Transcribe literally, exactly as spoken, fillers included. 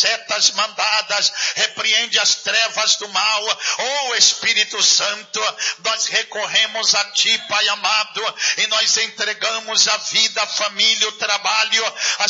setas mandadas, repreende as trevas do mal. Oh Espírito Santo, nós recorremos a Ti, Pai amado, e nós entregamos a vida, a família, o trabalho, a